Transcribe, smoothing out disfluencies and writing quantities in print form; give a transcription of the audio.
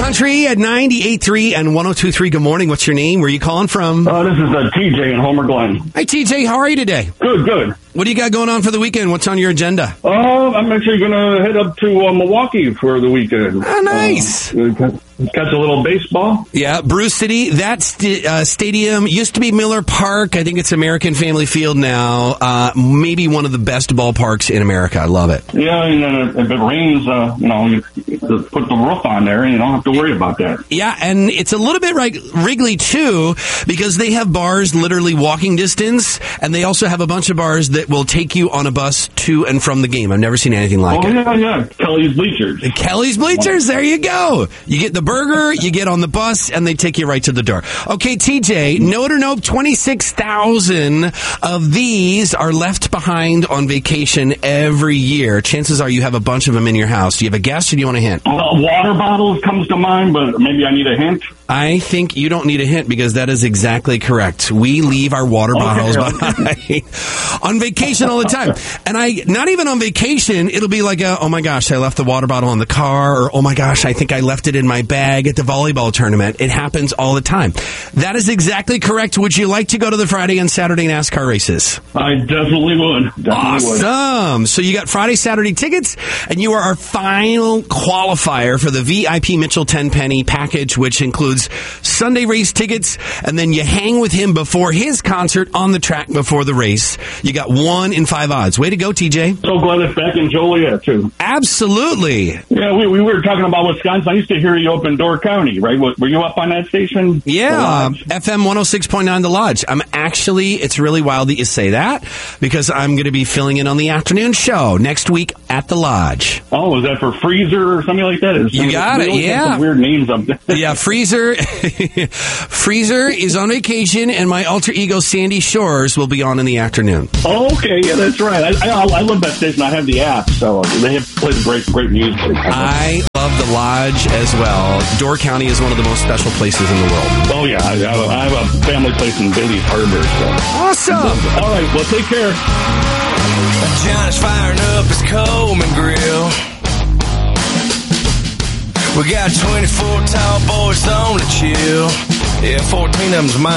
Country at 98.3 and 102.3. Good morning. What's your name? Where are you calling from? This is TJ in Homer Glen. Hi, TJ. How are you today? Good. What do you got going on for the weekend? What's on your agenda? I'm actually going to head up to Milwaukee for the weekend. Oh, nice. Catch a little baseball. Yeah, Brew City. That stadium used to be Miller Park. I think it's American Family Field now. Maybe one of the best ballparks in America. I love it. Yeah, and if it rains, you put the roof on there and you don't have to worry about that. Yeah, and it's a little bit like Wrigley, too, because they have bars literally walking distance, and they also have a bunch of bars that will take you on a bus to and from the game. I've never seen anything like it. Yeah. Kelly's Bleachers. Kelly's Bleachers, there you go. You get the burger, you get on the bus, and they take you right to the door. Okay, TJ, note or nope, 26,000 of these are left behind on vacation every year. Chances are you have a bunch of them in your house. Do you have a guess or do you want a hint? Water bottles comes to mind, but maybe I need a hint. I think you don't need a hint because that is exactly correct. We leave our water bottles behind on vacation all the time. And not even on vacation, it'll be like, oh my gosh, I left the water bottle in the car, or oh my gosh, I think I left it in my bag at the volleyball tournament. It happens all the time. That is exactly correct. Would you like to go to the Friday and Saturday NASCAR races? I definitely would. Awesome. So you got Friday, Saturday tickets, and you are our final qualifier for the VIP Mitchell Tenpenny package, which includes Sunday race tickets, and then you hang with him before his concert on the track before the race. You got 1 in 5 odds. Way to go, TJ. So glad it's back in Joliet, too. Absolutely. Yeah, we were talking about Wisconsin. I used to hear you up in Door County, right? Were you up on that station? Yeah, FM 106.9 The Lodge. It's really wild that you say that, because I'm going to be filling in on the afternoon show next week at The Lodge. Oh, is that for Freezer or something like that? You got it, yeah. Some weird names up there. Yeah, Freezer is on vacation, and my alter ego Sandy Shores will be on in the afternoon. Oh, okay, yeah, that's right. I love that station. I have the app, so they have played great music. I love The Lodge as well. Door County is one of the most special places in the world. Oh, yeah. I have a family place in Bailey's Harbor. So. Awesome. All right, well, take care. John's firing up his Coleman grill. We got 24 tall boys on the chill. Yeah, 14 of them's mine.